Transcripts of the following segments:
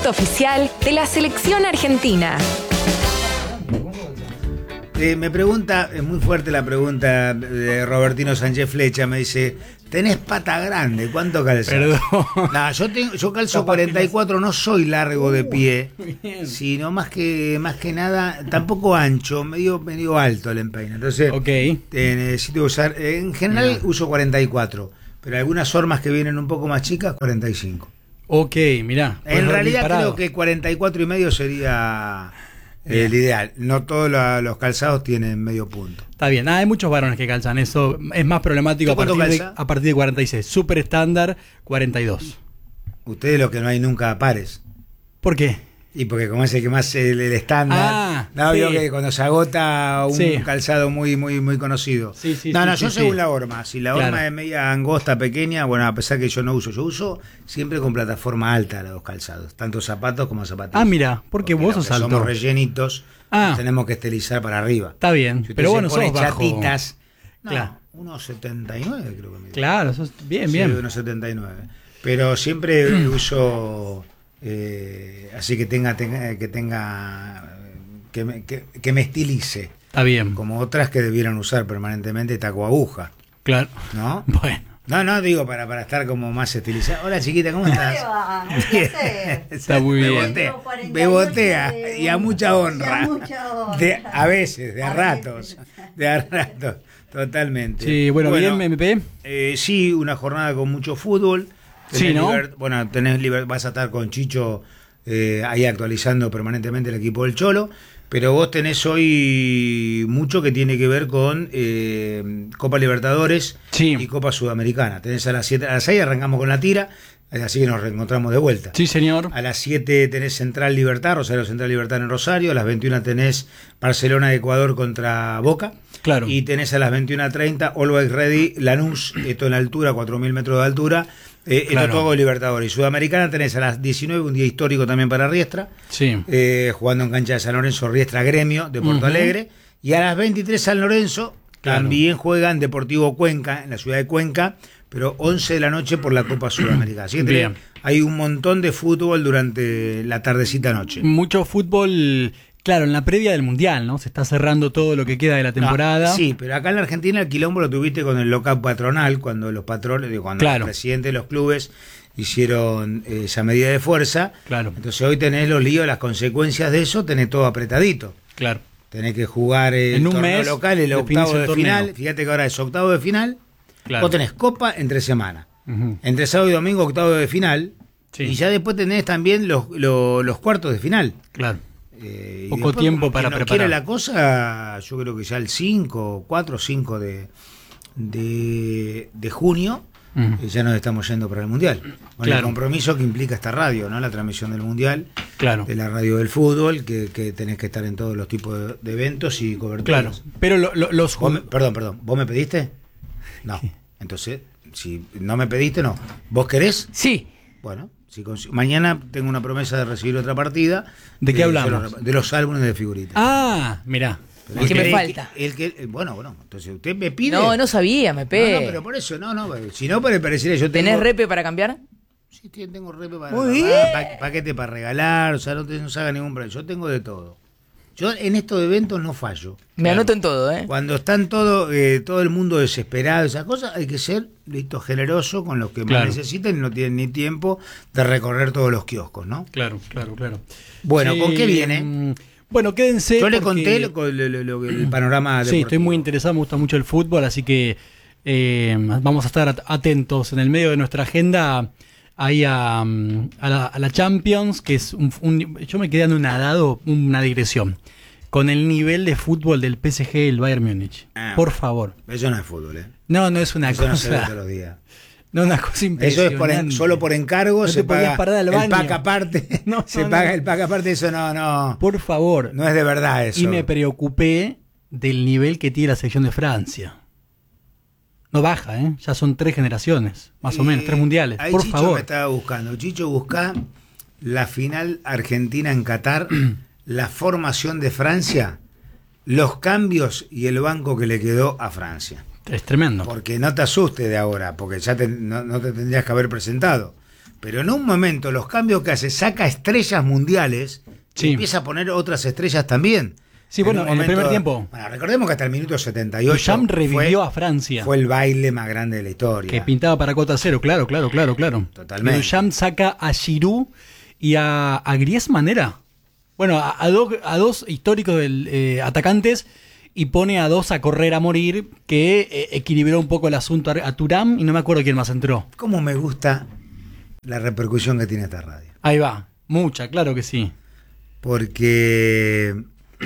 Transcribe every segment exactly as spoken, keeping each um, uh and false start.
producto oficial de la selección argentina. Eh, me pregunta, es muy fuerte la pregunta de Robertino Sánchez Flecha, me dice, tenés pata grande, ¿cuánto calzas? Perdón. No, yo, tengo, yo calzo cuarenta y cuatro, no soy largo de pie, sino más que más que nada, tampoco ancho, medio, medio alto el empeine. Entonces, okay. eh, necesito usar, eh, en general yeah. uso cuarenta y cuatro, pero algunas hormas que vienen un poco más chicas, cuarenta y cinco. Ok, mirá. En realidad creo que cuarenta y cuatro y medio sería... Eh, el ideal, no todos la, los calzados tienen medio punto. Está bien, ah, hay muchos varones que calzan eso, es más problemático a partir, de, a partir de cuarenta y seis, super estándar cuarenta y dos. Ustedes lo que no hay nunca pares. ¿Por qué? Y porque como es el que más el, el estándar, ah, no, sí. Digo que cuando se agota un sí. calzado muy muy muy conocido. Sí, sí, no, sí, no, sí, yo sí, según sí. la horma, si la claro. horma es media angosta, pequeña, bueno, a pesar que yo no uso, yo uso siempre con plataforma alta los calzados, tanto zapatos como zapatillas. Ah, mira, porque, porque vos sos alto. Somos rellenitos, ah. tenemos que estilizar para arriba. Está bien, si pero bueno, sos bajo. Chatitas, no, claro. uno setenta y nueve creo que me Claro, sos bien, sí, bien. uno setenta y nueve. Pero siempre uso... Eh, así que tenga, tenga que tenga que me, que, que me estilice. Está bien. Como otras que debieran usar permanentemente taco aguja. Claro. ¿No? Bueno. No, no, digo para, para estar como más estilizado. Hola chiquita, ¿cómo estás? Está muy bien. Bebotea, bebotea y a mucha honra. De, a veces, de a ratos. De a ratos, totalmente. Sí, bueno, bueno bien, M P. Eh, sí, una jornada con mucho fútbol. Sí, ¿no? Liber, bueno, tenés liber, vas a estar con Chicho eh, ahí actualizando permanentemente el equipo del Cholo, pero vos tenés hoy mucho que tiene que ver con eh, Copa Libertadores sí. y Copa Sudamericana. Tenés a las siete, a las seis arrancamos con la tira, así que nos reencontramos de vuelta. Sí, señor. A las siete tenés Central Libertad, Rosario Central Libertad en Rosario, a las veintiuna tenés Barcelona de Ecuador contra Boca. Claro. Y tenés a las veintiuna treinta Always Ready, Lanús, esto en altura, cuatro mil metros de altura. Eh, claro. Esto todo Libertadores. Y Sudamericana tenés a las diecinueve, un día histórico también para Riestra, sí. eh, jugando en cancha de San Lorenzo, Riestra Gremio de Porto uh-huh. Alegre. Y a las veintitrés San Lorenzo, claro. también juegan Deportivo Cuenca, en la ciudad de Cuenca, pero once de la noche por la Copa Sudamericana. Así que tenés, hay un montón de fútbol durante la tardecita noche. Mucho fútbol... Claro, en la previa del Mundial, ¿no? Se está cerrando todo lo que queda de la temporada. No, sí, pero acá en la Argentina el quilombo lo tuviste con el local patronal, cuando los patrones, cuando claro. los presidentes de los clubes hicieron eh, esa medida de fuerza. Claro. Entonces hoy tenés los líos, las consecuencias de eso, tenés todo apretadito. Claro. Tenés que jugar el en un torneo mes local, el octavo de torneo. final. Fíjate que ahora es octavo de final. Claro. Vos tenés Copa entre semana. Uh-huh. Entre sábado y domingo, octavo de final. Sí. Y ya después tenés también los, los, los cuartos de final. Claro. Eh, Poco después, tiempo para no preparar. Quiere la cosa, yo creo que ya el cinco, cuatro o cinco de, de, de junio uh-huh. eh, ya nos estamos yendo para el Mundial. Con claro. el compromiso que implica esta radio, ¿no? La transmisión del Mundial, claro. de la radio del fútbol, que, que tenés que estar en todos los tipos de, de eventos y coberturas. Claro, pero lo, lo, los... Me, perdón, perdón, ¿vos me pediste? No, entonces, si no me pediste, no. ¿Vos querés? Sí. Bueno. Si mañana tengo una promesa de recibir otra partida. ¿De qué eh, hablamos? De los álbumes de figuritas. Ah, mirá. El, el que me falta. El que, el, bueno, bueno, entonces usted me pide. No, no sabía, me pide. No, no, pero por eso, no, no. Si no, para pareciera yo tengo. ¿Tenés repe para cambiar? Sí, tengo repe para. Pa, paquete para regalar, o sea, no te no se haga ningún problema. Yo tengo de todo. Yo en estos eventos no fallo. Me claro. anoto en todo, ¿eh? Cuando están todo eh, todo el mundo desesperado, esas cosas, hay que ser listo, generoso con los que claro. más necesitan y no tienen ni tiempo de recorrer todos los kioscos, ¿no? Claro, claro, claro. Bueno, sí, ¿con qué viene? Bueno, quédense. Yo le porque... conté lo, lo, lo, lo, el panorama deportivo. Sí, estoy muy interesado, me gusta mucho el fútbol, así que eh, vamos a estar atentos en el medio de nuestra agenda. Ahí a, a, la, a la Champions, que es un, un... Yo me quedé anonadado, una digresión, con el nivel de fútbol del P S G y el Bayern Múnich. Ah, por favor. Eso no es fútbol, ¿eh? No, no es una eso cosa... No se ve todos los días. No, una cosa impresionante. Eso es por en, solo por encargo, no se paga el pack aparte. No, se no, paga no. el pack aparte, eso no, no... Por favor. No es de verdad eso. Y me preocupé del nivel que tiene la selección de Francia. No baja, ¿eh? Ya son tres generaciones, más eh, o menos, tres mundiales. Ahí por Chicho favor. me estaba buscando. Chicho, busca la final Argentina en Qatar, la formación de Francia, los cambios y el banco que le quedó a Francia. Es tremendo. Porque no te asustes de ahora, porque ya te, no, no te tendrías que haber presentado. pero en un momento los cambios que hace, saca estrellas mundiales Sí. y empieza a poner otras estrellas también. Sí, bueno, un en el momento- primer tiempo. Bueno, recordemos que hasta el minuto setenta y ocho Duchamp revivió fue, a Francia. fue el baile más grande de la historia. Que pintaba para cota cero, claro, claro, claro, claro. Totalmente. Y Duchamp saca a Giroud y a, a Griezmann, ¿era? Bueno, a, a, do- a dos históricos del, eh, atacantes y pone a dos a correr a morir, que eh, equilibró un poco el asunto a, a Thuram y no me acuerdo quién más entró. ¿Cómo me gusta la repercusión que tiene esta radio? Ahí va, mucha, claro que sí. Porque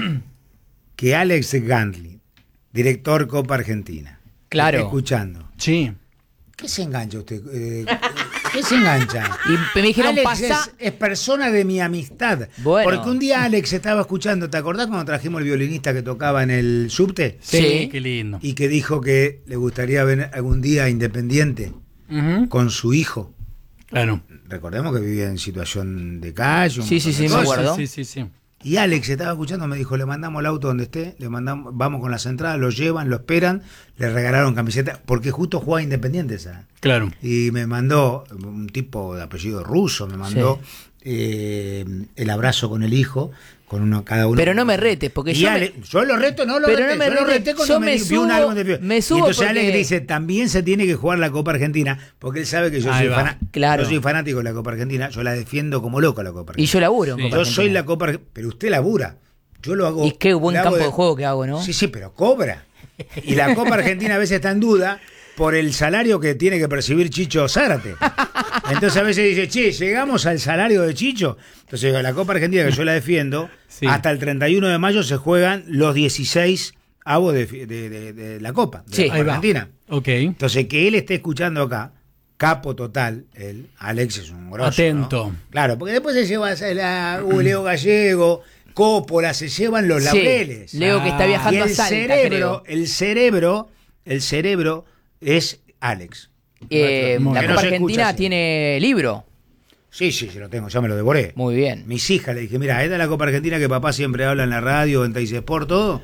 que Alex Gandhi, director Copa Argentina, Claro. esté escuchando. Sí. ¿Qué se engancha usted? Eh, ¿Qué se engancha? Y me dijeron, Alex pasa. es, es persona de mi amistad. Bueno. Porque un día Alex estaba escuchando, ¿te acordás cuando trajimos el violinista que tocaba en el subte? Sí, Sí. qué lindo. Y que dijo que le gustaría ver algún día Independiente Ujú. con su hijo. Claro. Recordemos que vivía en situación de calle. un Sí, sí, montón de sí, me cosas. acuerdo. Sí, sí, sí. Y Alex estaba escuchando, me dijo, le mandamos el auto donde esté, le mandamos, vamos con las entradas, lo llevan, lo esperan, le regalaron camiseta, porque justo jugaba Independiente, ¿sabes? Claro. Y me mandó, un tipo de apellido ruso, me mandó eh, el abrazo con el hijo, con uno cada uno. Pero no me retes, porque Y yo Ale- me- yo lo reto, no lo Pero reté, no me yo lo retes, reté cuando yo me, me vi un subo- álbum de fío. me Y subo entonces porque- Alex dice, también se tiene que jugar la Copa Argentina, porque él sabe que yo Ahí soy, va. fana- Claro. yo soy fanático de la Copa Argentina, yo la defiendo como loco la Copa Y Argentina. yo laburo en Sí. Copa Yo soy Argentina. la Copa Argentina, pero usted labura. Yo lo hago. Y qué buen lo hago campo de juego que hago, ¿no? Sí, sí, pero cobra. Y la Copa Argentina a veces está en duda por el salario que tiene que percibir Chicho Zárate. Entonces a veces dice, che, llegamos al salario de Chicho. Entonces digo, la Copa Argentina que yo la defiendo, Sí. hasta el treinta y uno de mayo se juegan los dieciséis avos de, de- de- de la Copa, de Sí. la Copa Ahí va. Argentina. Ok. Entonces que él esté escuchando acá, capo total, él, Alex es un grosso. Atento. ¿no? Claro, porque después se lleva a la, uh, Leo Gallego, Coppola, se llevan los Sí, laureles. Leo que está Y viajando a el Salta, cerebro, creo. el cerebro, el cerebro es Alex. Eh, Muy la bien. Copa Que no se escucha Argentina así. tiene libro. Sí, sí, sí lo tengo, ya me lo devoré. Muy bien. Mis hijas le dije, mira, esta es la Copa Argentina que papá siempre habla en la radio, en Teis Sport, todo.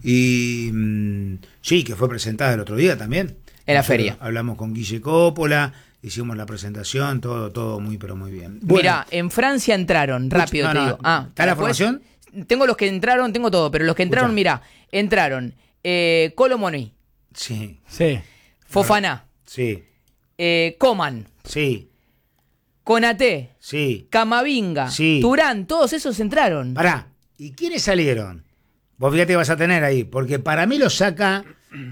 Y mm, sí, que fue presentada el otro día también. En la Nosotros feria. Hablamos con Guille Coppola, hicimos la presentación, todo, todo muy, pero muy bien. Mira, en Francia entraron, rápido no, te no, digo. Ah, ¿está la después- formación? Tengo los que entraron, tengo todo, pero los que entraron, Escucha. mira, entraron eh, Colomoni, Sí, Sí. Fofana, sí, eh, Coman, sí, Konaté, sí. Camavinga, Sí. Turán, todos esos entraron. Pará, ¿y quiénes salieron? Vos fíjate que vas a tener ahí, porque para mí lo saca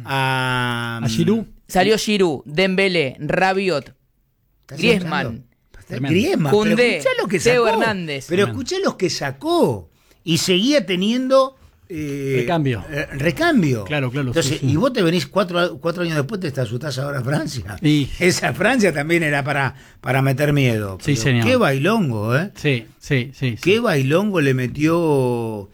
a... A Giroud. Salió Giroud, Dembélé, Rabiot, ¿Estás Griezmann, escuchando? Tremendo. Griezmann, pero Koundé, escuchá lo que Teo sacó. Hernández. Pero Tremendo. escuchá los que sacó. Y seguía teniendo... eh, Recambio. eh, recambio. Claro, claro, Entonces, sí, sí. y vos te venís cuatro, cuatro años después, te asustás ahora a Francia. Y- Esa Francia también era para, para meter miedo. Sí, Pero señor. Qué bailongo, ¿eh? Sí, sí, sí. sí. Qué bailongo le metió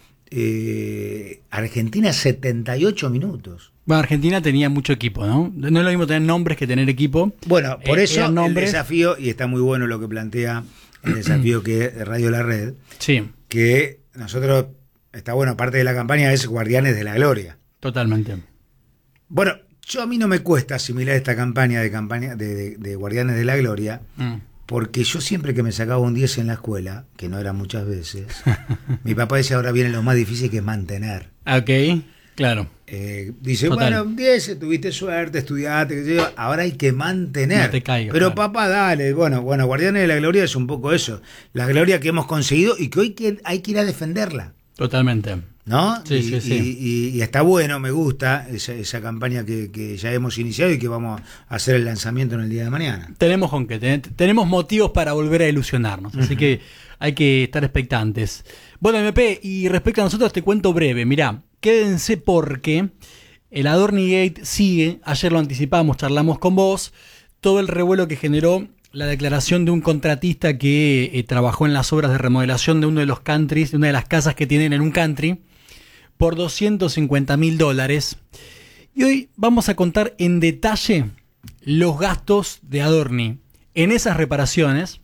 eh, Argentina setenta y ocho minutos. Bueno, Argentina tenía mucho equipo, ¿no? No es lo mismo tener nombres que tener equipo. Bueno, por Eh, eso eran el nombres. desafío, y está muy bueno lo que plantea el desafío que es Radio La Red, Sí, que nosotros, está bueno, parte de la campaña es Guardianes de la Gloria. totalmente. Bueno, yo a mí no me cuesta asimilar esta campaña de campaña de, de- de Guardianes de la Gloria, Mm. porque yo siempre que me sacaba un diez en la escuela, que no era muchas veces, mi papá decía, ahora viene lo más difícil que es mantener. Ok, claro. Eh, dice, Total. bueno, diez, tuviste suerte, estudiaste, qué sé yo, ahora hay que mantener. No te caigas, Pero claro. papá, dale, bueno, bueno, Guardianes de la Gloria es un poco eso, la gloria que hemos conseguido y que hoy que, hay que ir a defenderla, Totalmente. ¿no? Sí, y, sí, sí. y- y- y está bueno, me gusta esa, esa campaña que, que ya hemos iniciado y que vamos a hacer el lanzamiento en el día de mañana. Tenemos con qué, ten- tenemos motivos para volver a ilusionarnos, así que hay que estar expectantes. Bueno, M P, y respecto a nosotros te cuento breve, mirá, quédense porque el Adorni Gate sigue, ayer lo anticipamos, charlamos con vos, todo el revuelo que generó la declaración de un contratista que eh, trabajó en las obras de remodelación de uno de los countries, de una de las casas que tienen en un country, por doscientos cincuenta mil dólares. Y hoy vamos a contar en detalle los gastos de Adorni en esas reparaciones,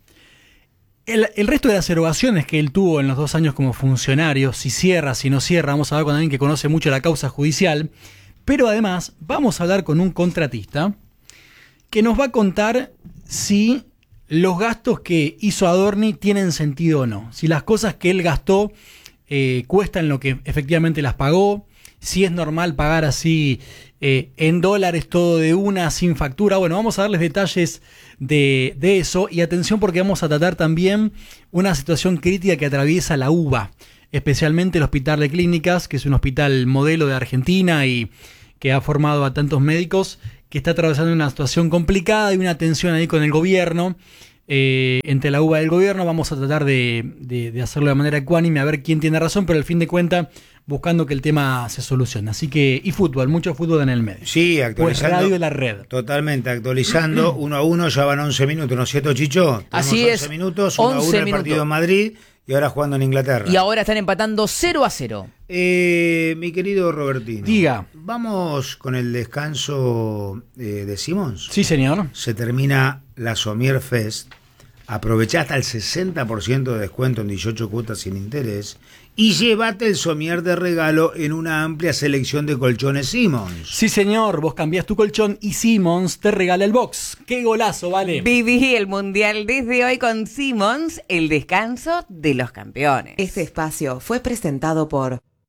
el, el resto de las erogaciones que él tuvo en los dos años como funcionario, si cierra, si no cierra, vamos a hablar con alguien que conoce mucho la causa judicial, pero además vamos a hablar con un contratista que nos va a contar si los gastos que hizo Adorni tienen sentido o no. Si las cosas que él gastó eh, cuestan lo que efectivamente las pagó, si es normal pagar así eh, en dólares todo de una, sin factura. Bueno, vamos a darles detalles de, de eso. Y atención, porque vamos a tratar también una situación crítica que atraviesa la U B A, especialmente el Hospital de Clínicas, que es un hospital modelo de Argentina y que ha formado a tantos médicos, que está atravesando una situación complicada y una tensión ahí con el gobierno. Eh, entre la U B A y el gobierno vamos a tratar de, de, de hacerlo de manera ecuánime, a ver quién tiene razón, pero al fin de cuentas buscando que el tema se solucione. Así que, y fútbol, mucho fútbol en el medio. Sí, Pues actualizando. radio de la red. Totalmente, actualizando. Uno a uno, ya van once minutos, ¿no es cierto, Chicho? Tenemos Así once es, minutos, uno a once uno el minutos. partido en Madrid y ahora jugando en Inglaterra. Y ahora están empatando cero a cero. Eh, mi querido Robertino. Diga. Vamos con el descanso eh, de Simons. Sí, señor. Se termina la Somier Fest. Aprovechá hasta el sesenta por ciento de descuento en dieciocho cuotas sin interés y llévate el somier de regalo en una amplia selección de colchones Simons. Sí, señor. Vos cambiás tu colchón y Simmons te regala el box. ¡Qué golazo, vale! Viví el Mundial desde hoy con Simmons, el descanso de los campeones. Este espacio fue presentado por